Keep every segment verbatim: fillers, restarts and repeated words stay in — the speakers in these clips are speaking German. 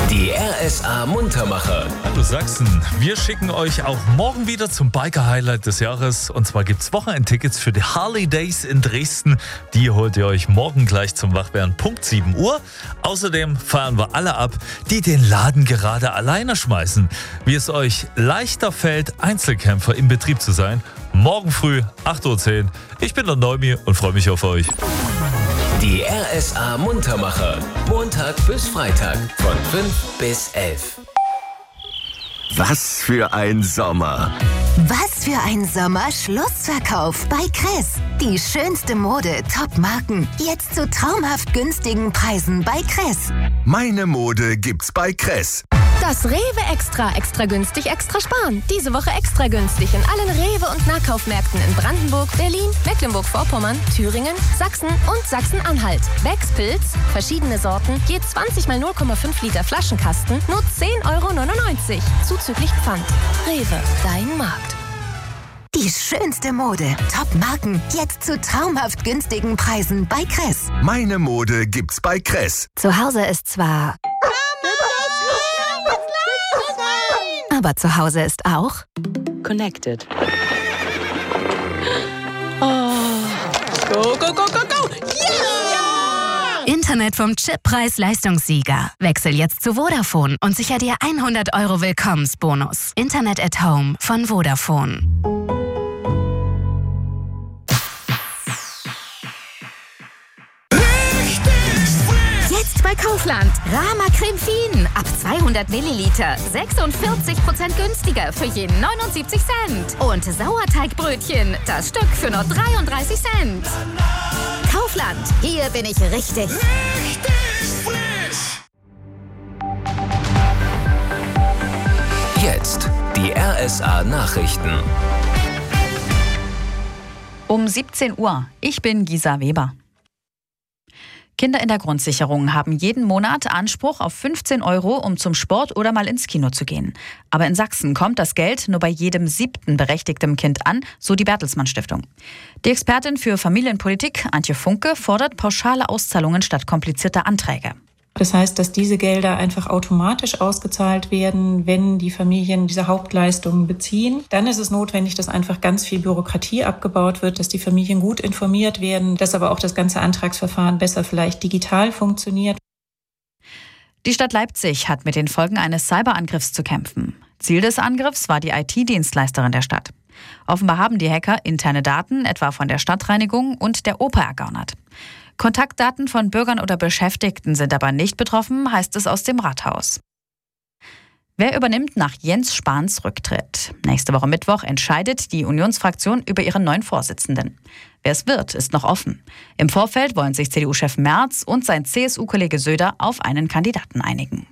Die R S A Muntermacher. Hallo Sachsen, wir schicken euch auch morgen wieder zum Biker-Highlight des Jahres. Und zwar gibt es Wochenendtickets für die Harley Days in Dresden. Die holt ihr euch morgen gleich zum Wachwerden, Punkt sieben Uhr. Außerdem fahren wir alle ab, die den Laden gerade alleine schmeißen. Wie es euch leichter fällt, Einzelkämpfer im Betrieb zu sein. Morgen früh, acht Uhr zehn. Ich bin der Neumi und freue mich auf euch. Die R S A Muntermacher. Montag bis Freitag von fünf bis elf. Was für ein Sommer! Was für ein Sommer! Schlussverkauf bei Kress. Die schönste Mode, Top-Marken. Jetzt zu traumhaft günstigen Preisen bei Kress. Meine Mode gibt's bei Kress. Das Rewe Extra, extra günstig, extra sparen. Diese Woche extra günstig in allen Rewe- und Nahkaufmärkten in Brandenburg, Berlin, Mecklenburg-Vorpommern, Thüringen, Sachsen und Sachsen-Anhalt. Becks Pilz, verschiedene Sorten, je zwanzig mal null Komma fünf Liter Flaschenkasten, nur zehn Euro neunundneunzig. Zuzüglich Pfand. Rewe, dein Markt. Die schönste Mode, Top-Marken. Jetzt zu traumhaft günstigen Preisen bei Kress. Meine Mode gibt's bei Kress. Zu Hause ist zwar... Aber zu Hause ist auch Connected. Oh. Go, go, go, go, go! Yeah! Internet vom Chippreis-Leistungssieger. Wechsel jetzt zu Vodafone und sicher dir hundert Euro Willkommensbonus. Internet at Home von Vodafone. Bei Kaufland. Rama Creme Fien. Ab zweihundert Milliliter. sechsundvierzig Prozent günstiger für je neunundsiebzig Cent. Und Sauerteigbrötchen. Das Stück für nur dreiunddreißig Cent. Kaufland. Hier bin ich richtig. Richtig frisch. Jetzt die R S A Nachrichten. Um siebzehn Uhr. Ich bin Gisa Weber. Kinder in der Grundsicherung haben jeden Monat Anspruch auf fünfzehn Euro, um zum Sport oder mal ins Kino zu gehen. Aber in Sachsen kommt das Geld nur bei jedem siebten berechtigten Kind an, so die Bertelsmann Stiftung. Die Expertin für Familienpolitik, Antje Funke, fordert pauschale Auszahlungen statt komplizierter Anträge. Das heißt, dass diese Gelder einfach automatisch ausgezahlt werden, wenn die Familien diese Hauptleistungen beziehen. Dann ist es notwendig, dass einfach ganz viel Bürokratie abgebaut wird, dass die Familien gut informiert werden, dass aber auch das ganze Antragsverfahren besser vielleicht digital funktioniert. Die Stadt Leipzig hat mit den Folgen eines Cyberangriffs zu kämpfen. Ziel des Angriffs war die I T-Dienstleisterin der Stadt. Offenbar haben die Hacker interne Daten, etwa von der Stadtreinigung und der Oper, ergaunert. Kontaktdaten von Bürgern oder Beschäftigten sind aber nicht betroffen, heißt es aus dem Rathaus. Wer übernimmt nach Jens Spahns Rücktritt? Nächste Woche Mittwoch entscheidet die Unionsfraktion über ihren neuen Vorsitzenden. Wer es wird, ist noch offen. Im Vorfeld wollen sich C D U-Chef Merz und sein C S U-Kollege Söder auf einen Kandidaten einigen.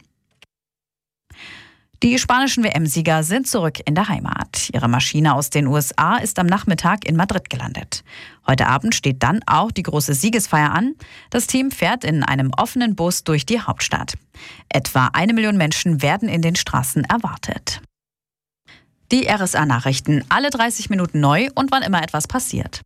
Die spanischen W M-Sieger sind zurück in der Heimat. Ihre Maschine aus den U S A ist am Nachmittag in Madrid gelandet. Heute Abend steht dann auch die große Siegesfeier an. Das Team fährt in einem offenen Bus durch die Hauptstadt. Etwa eine Million Menschen werden in den Straßen erwartet. Die R S A-Nachrichten, alle dreißig Minuten neu und wann immer etwas passiert.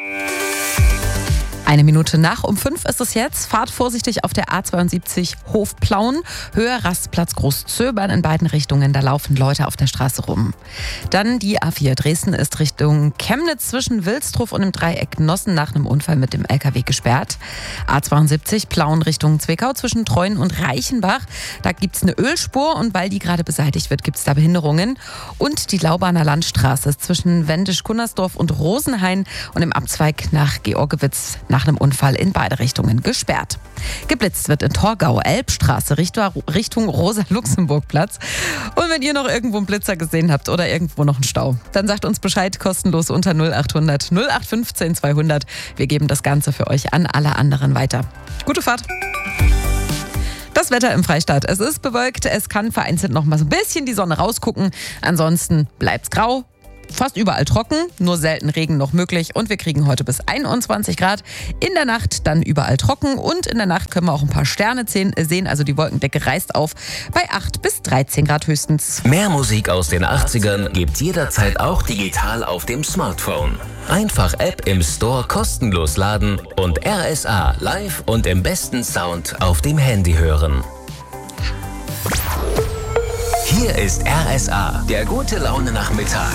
Eine Minute nach um fünf ist es jetzt. Fahrt vorsichtig auf der A zweiundsiebzig Hofplauen. Höhe Rastplatz Großzöbern in beiden Richtungen. Da laufen Leute auf der Straße rum. Dann die A vier Dresden ist Richtung Chemnitz zwischen Wilsdruf und dem Dreieck Nossen nach einem Unfall mit dem L K W gesperrt. A zweiundsiebzig Plauen Richtung Zwickau zwischen Treuen und Reichenbach. Da gibt es eine Ölspur und weil die gerade beseitigt wird, gibt es da Behinderungen. Und die Laubaner Landstraße ist zwischen Wendisch-Kunnersdorf und Rosenhain und im Abzweig nach Georgewitz nach einem Unfall in beide Richtungen gesperrt. Geblitzt wird in Torgau, Elbstraße Richtung Rosa-Luxemburg-Platz. Und wenn ihr noch irgendwo einen Blitzer gesehen habt oder irgendwo noch einen Stau, dann sagt uns Bescheid, kostenlos unter null acht hundert null acht fünfzehn zweihundert. Wir geben das Ganze für euch an alle anderen weiter. Gute Fahrt! Das Wetter im Freistaat. Es ist bewölkt, es kann vereinzelt noch mal so ein bisschen die Sonne rausgucken. Ansonsten bleibt's grau. Fast überall trocken, nur selten Regen noch möglich und wir kriegen heute bis einundzwanzig Grad. In der Nacht dann überall trocken und in der Nacht können wir auch ein paar Sterne sehen, also die Wolkendecke reißt auf bei acht bis dreizehn Grad höchstens. Mehr Musik aus den achtzigern gibt's jederzeit auch digital auf dem Smartphone. Einfach App im Store kostenlos laden und R S A live und im besten Sound auf dem Handy hören. Hier ist R S A, der gute Laune Nachmittag.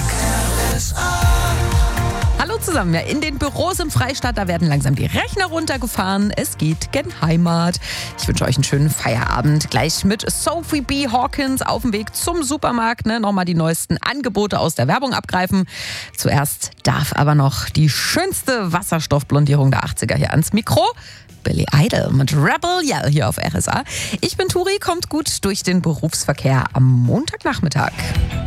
Hallo zusammen, ja, in den Büros im Freistaat, da werden langsam die Rechner runtergefahren. Es geht gen Heimat. Ich wünsche euch einen schönen Feierabend. Gleich mit Sophie B. Hawkins auf dem Weg zum Supermarkt. Ne? Nochmal die neuesten Angebote aus der Werbung abgreifen. Zuerst darf aber noch die schönste Wasserstoffblondierung der achtziger hier ans Mikro. Billy Idol mit Rebel Yell hier auf R S A. Ich bin Turi, kommt gut durch den Berufsverkehr am Montagnachmittag.